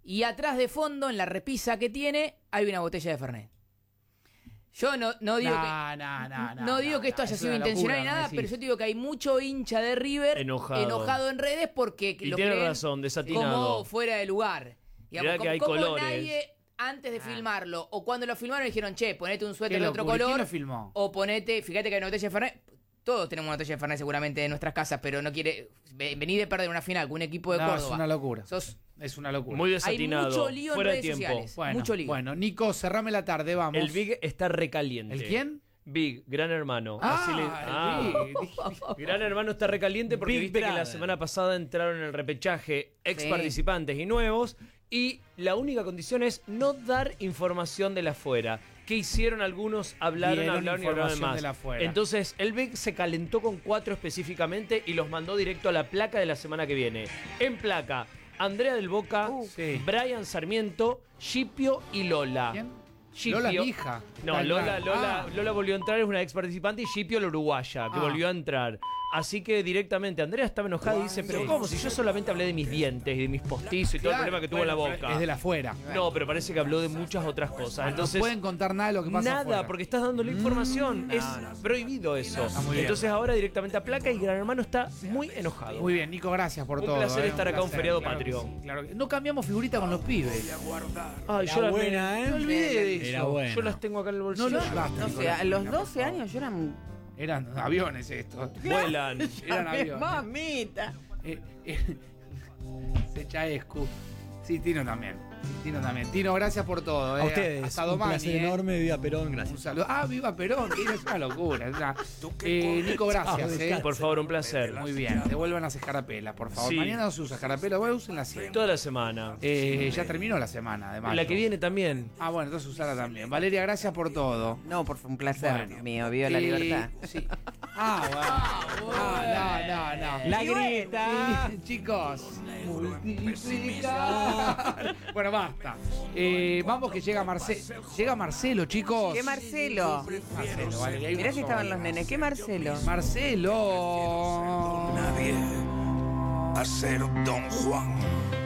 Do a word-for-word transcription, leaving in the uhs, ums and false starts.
y atrás de fondo, en la repisa que tiene, hay una botella de Fernet. Yo no, no digo no, que no, no, no, no digo no, que esto no, haya es sido una intencional locura, ni nada, no pero yo te digo que hay mucho hincha de River Enojado. enojado en redes porque Y lo tiene creen razón, desatinado. como fuera de lugar. Digamos, Mirá que como, hay como colores. nadie antes de Ah. filmarlo o cuando lo filmaron dijeron, che, ponete un Qué suéter de otro locura. color ¿Quién lo filmó? o ponete, fíjate que hay una botella de Fernet. Todos tenemos una botella de Fernet seguramente en nuestras casas, pero no quiere ve- venir de perder una final con un equipo de No, Córdoba. es una locura. Sos, Es una locura. Muy hay desatinado. mucho lío en fuera de redes tiempo. sociales. bueno, mucho lío. bueno, Nico, cerrame la tarde, vamos. El Big está recaliente. ¿El quién? Big, Gran Hermano. Ah, Así le- el ah. Big. Gran Hermano está recaliente porque Big viste que la Brother. semana pasada entraron en el repechaje ex Sí. participantes y nuevos y la única condición es no dar información de la afuera. ¿Qué hicieron algunos? Hablaron, Dieron hablaron y hablaron información más. de la afuera. Entonces el Big se calentó con cuatro específicamente y los mandó directo a la placa de la semana que viene. En placa, Andrea del Boca, Uh, sí. Brian Sarmiento, Shipio y Lola. ¿Quién? Shipio- Lola, mi hija. No, Tal Lola, cual. Lola, Ah. Lola volvió a entrar, es una ex participante, y Shipio la uruguaya, que Ah. volvió a entrar. Así que directamente Andrea estaba enojada y dice, pero ¿cómo? Si yo solamente hablé de mis dientes y de mis postizos y todo Claro, el problema que tuvo en la bueno, boca. Es de la afuera. No, pero parece que habló de muchas otras cosas. Entonces, no pueden contar nada de lo que pasa nada, afuera. porque estás dando la información. Mm, es no, no. prohibido eso. Está muy bien. Entonces ahora directamente a placa y Gran Hermano está muy enojado. Muy bien, Nico, gracias por Un todo. placer eh, estar acá, un placer, feriado claro que patrio. sí, claro que- No cambiamos figurita con los pibes. Ay, Era yo las buena, ¿eh? me olvidé de eso. Era buena. Yo las tengo acá en el bolsillo. No, no, basta, No sé, Nicolás. a los doce años yo era... Eran aviones estos. Vuelan. Eran aviones. Mamita. Eh, eh, Sechaescu. Sí, Tino también. Tino también. Tino, gracias por todo. A eh. ustedes, Hasta un Domani, placer eh. enorme, viva Perón, Un gracias. saludo. Ah, viva Perón, Tino, es una locura. es una- Eh, Nico, gracias. Chao, eh. Por favor, un placer. Muy bien, devuelvan las escarapelas, por favor. Sí. Mañana no se usa escarapela, bueno, úsenla siempre. Toda la semana. Eh, ya terminó la semana, además. La que viene también. Ah, bueno, entonces usarla también. Valeria, gracias por todo. No, por favor, un placer Bueno. mío, viva la Eh, libertad. Sí. Ah, bueno. Ah, no, no, no. La grita. Sí, chicos. Multiplicar. Bueno, basta. Eh, vamos que llega Marcelo. Llega Marcelo, chicos. ¿Qué Marcelo? Marcelo, vale, hay Mirá uno que estaban solo. los nenes. ¿Qué Marcelo? Marcelo. Nadie a ser Don Juan.